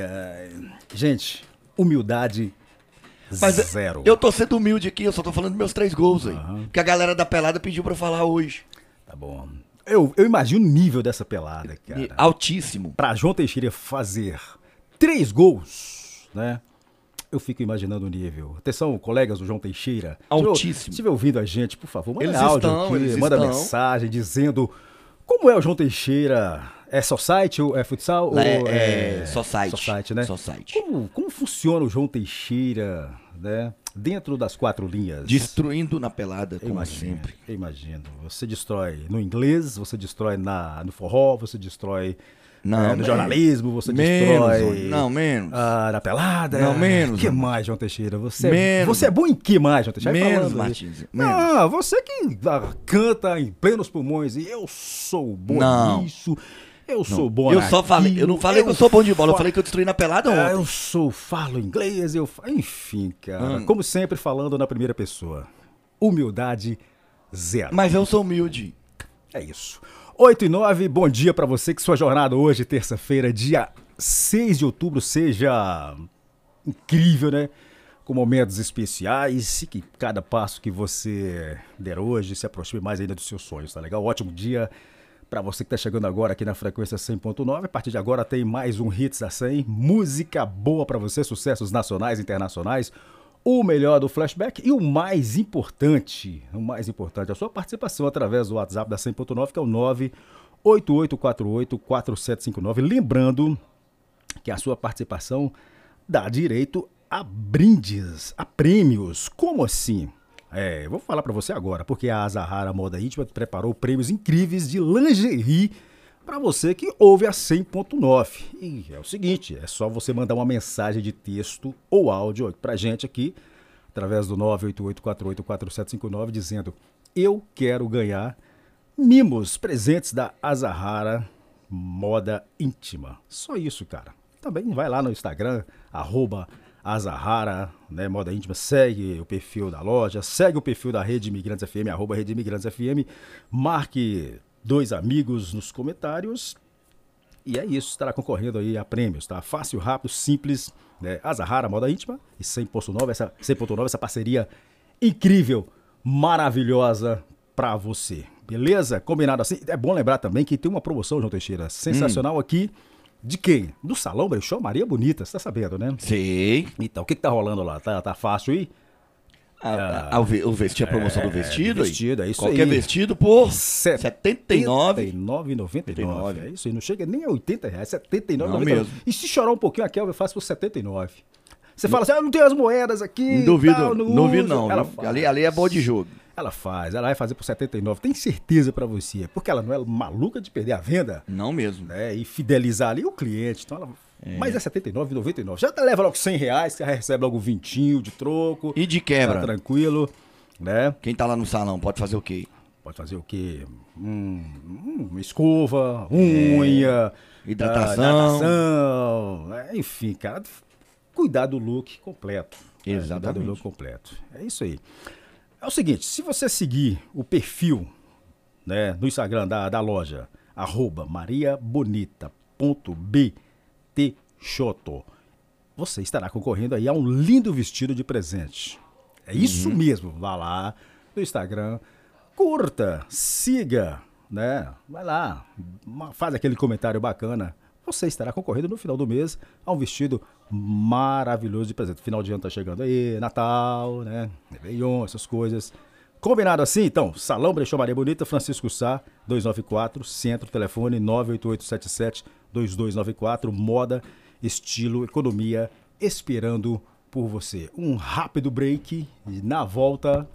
Gente, humildade... Mas 0. Eu tô sendo humilde aqui, eu só tô falando dos meus 3 gols aí. Que a galera da pelada pediu pra eu falar hoje. Tá bom. Eu imagino o nível dessa pelada, cara. Altíssimo. Pra João Teixeira fazer 3 gols, né? Eu fico imaginando o nível. Atenção, colegas do João Teixeira. Altíssimo. Se estiver ouvindo a gente, por favor, manda eles áudio estão, aqui, manda mensagem dizendo como é o João Teixeira. É society ou é futsal? É society. Society, né? Society. Como funciona o João Teixeira, né? Dentro das 4 linhas. Destruindo na pelada, como sempre. Eu imagino. Você destrói no inglês, você destrói no forró, você destrói no jornalismo, você destrói... Não, menos. Na pelada. Não, menos. O que mais, João Teixeira? Você é bom em que mais, João Teixeira? Menos, Martins. Não, você que canta em plenos pulmões e eu sou bom nisso... Eu sou bom naquilo, eu não falei que eu sou bom de bola, eu falei que eu destruí na pelada ontem. Falo inglês, enfim, cara. Como sempre, falando na primeira pessoa. Humildade 0. Mas eu sou humilde. É isso. 8h09, bom dia pra você, que sua jornada hoje, terça-feira, dia 6 de outubro, seja incrível, né? Com momentos especiais e que cada passo que você der hoje se aproxime mais ainda dos seus sonhos, tá legal? Ótimo dia. Para você que está chegando agora aqui na frequência 100.9, a partir de agora tem mais um Hits a 100, música boa para você, sucessos nacionais e internacionais, o melhor do flashback e o mais importante, a sua participação através do WhatsApp da 100.9, que é o 988484759. Lembrando que a sua participação dá direito a brindes, a prêmios. Como assim? Eu vou falar pra você agora, porque a Azahara Moda Íntima preparou prêmios incríveis de lingerie pra você que ouve a 100.9. E é o seguinte, é só você mandar uma mensagem de texto ou áudio pra gente aqui, através do 988484759, dizendo: eu quero ganhar mimos, presentes da Azahara Moda Íntima. Só isso, cara. Também vai lá no Instagram, @Azahara, né, Moda Íntima, segue o perfil da loja, segue o perfil da Rede Imigrantes FM, @Rede Imigrantes FM, marque 2 amigos nos comentários e é isso, estará concorrendo aí a prêmios, tá? Fácil, rápido, simples, né? Azahara Moda Íntima e 100.9, essa parceria incrível, maravilhosa pra você, beleza? Combinado assim? É bom lembrar também que tem uma promoção, João Teixeira, sensacional aqui. De quem? Do Salão Brechó Maria Bonita, você tá sabendo, né? Sei. Então, o que tá rolando lá? Tá fácil aí? O vestido, a promoção do vestido? Vestido, é isso Qualquer aí. vestido por R$79,99. É isso aí, não chega nem a R$80, R$79,99. Não mesmo. E se chorar um pouquinho, a Kelvin faz por R$79. Você fala assim, não tem as moedas aqui. Não duvido, não. Ali é bom de jogo. Ela vai fazer por R$79, tem certeza pra você, porque ela não é maluca de perder a venda. Não mesmo. Né, e fidelizar ali o cliente, então ela... Mas é R$79,99, já leva logo R$100, você recebe logo 20 de troco. E de quebra. Tá tranquilo, né? Quem tá lá no salão pode fazer o quê? Pode fazer o quê? Uma escova, unha, hidratação, enfim, cara, cuidar do look completo. Exatamente. Cuidar do look completo, é isso aí. É o seguinte, se você seguir o perfil, né, no Instagram da loja, @mariabonita.btchoto, você estará concorrendo aí a um lindo vestido de presente. É isso mesmo, vá lá no Instagram, curta, siga, né, vai lá, faz aquele comentário bacana você estará concorrendo no final do mês a um vestido maravilhoso de presente. Final de ano tá chegando aí, Natal, né? Réveillon, essas coisas. Combinado assim? Então, Salão Brechó Maria Bonita, Francisco Sá, 294, Centro, telefone 98877-2294, moda, estilo, economia, esperando por você. Um rápido break e na volta,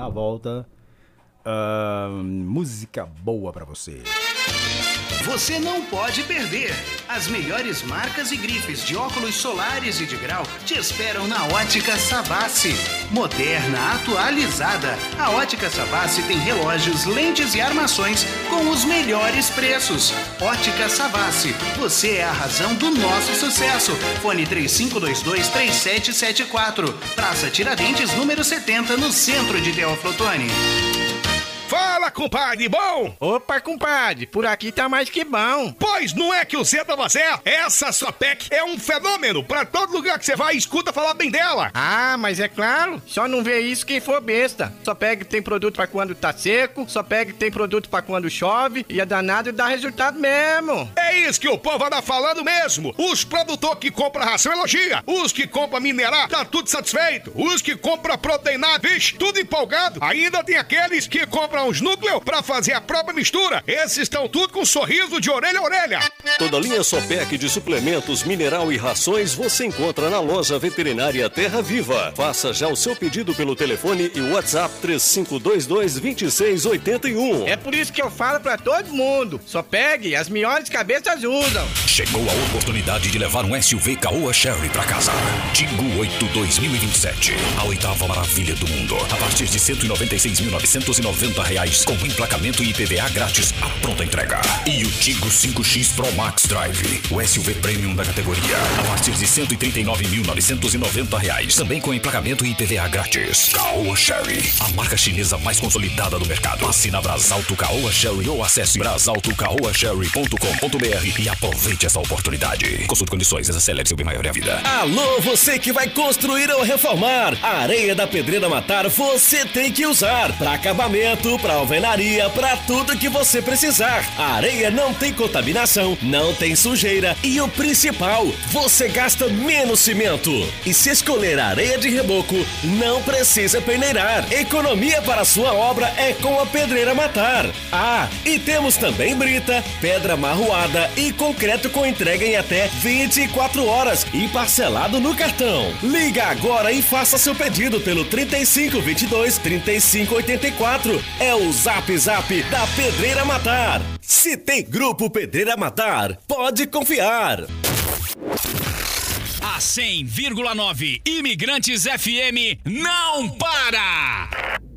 música boa pra você. Você não pode perder. As melhores marcas e grifes de óculos solares e de grau te esperam na Ótica Savassi. Moderna, atualizada, a Ótica Savassi tem relógios, lentes e armações com os melhores preços. Ótica Savassi, você é a razão do nosso sucesso. Fone 3522-3774. Praça Tiradentes, número 70, no centro de Teófilo Otoni. Fala, compadre, bom? Opa, compadre, por aqui tá mais que bom. Pois não é que o Zé tava certo? Essa Sopec é um fenômeno. Pra todo lugar que você vai, escuta falar bem dela. Ah, mas é claro, só não vê isso quem for besta. Sopec tem produto pra quando tá seco, Sopec tem produto pra quando chove, e é danado e dá resultado mesmo. É isso que o povo anda falando mesmo. Os produtores que compram ração elogia, os que compram minerar, tá tudo satisfeito. Os que compram proteinado, vixe, tudo empolgado. Ainda tem aqueles que compram os núcleos pra fazer a própria mistura. Esses estão tudo com um sorriso de orelha a orelha. Toda a linha Sopec de suplementos, mineral e rações você encontra na loja veterinária Terra Viva. Faça já o seu pedido pelo telefone e WhatsApp 3522-2681. É por isso que eu falo pra todo mundo. Sopec, as melhores cabeças usam. Chegou a oportunidade de levar um SUV Caoa Chery pra casa. Tigo 8 2027. A oitava maravilha do mundo. A partir de R$196.990. Com emplacamento e IPVA grátis, a pronta entrega. E o Tigo 5X Pro Max Drive, o SUV Premium da categoria, a partir de R$139.990. Também com emplacamento e IPVA grátis. Caoa Chery, a marca chinesa mais consolidada do mercado. Passe na Brasalto Caoa Chery ou acesse brasaltocaoachery.com.br e aproveite essa oportunidade. Consulte condições, acelere seu bem maior é a vida. Alô, você que vai construir ou reformar. A areia da Pedreira Matar você tem que usar para acabamento, para alvenaria, para tudo que você precisar. A areia não tem contaminação, não tem sujeira e o principal, você gasta menos cimento. E se escolher a areia de reboco, não precisa peneirar. Economia para a sua obra é com a Pedreira Matar. Ah, e temos também brita, pedra marroada e concreto com entrega em até 24 horas e parcelado no cartão. Liga agora e faça seu pedido pelo 3522-3584. É o Zap Zap da Pedreira Matar. Se tem Grupo Pedreira Matar, pode confiar. A 100,9 Imigrantes FM não para!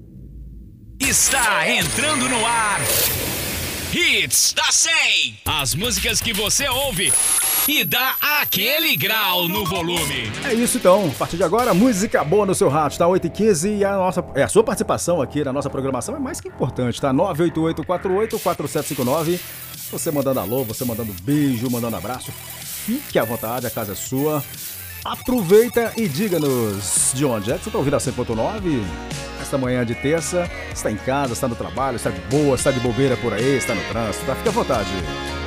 Está entrando no ar Hits da 100. As músicas que você ouve e dá aquele grau no volume. É isso então, a partir de agora, música boa no seu rádio, tá? 8h15 e a sua participação aqui na nossa programação é mais que importante, tá? 988-48-4759. Você mandando alô, você mandando beijo, mandando abraço, fique à vontade, a casa é sua. Aproveita e diga-nos de onde é que você tá ouvindo a 100.9 esta manhã de terça. Está em casa, está no trabalho, está de boa, está de bobeira por aí, está no trânsito, tá? Fique à vontade.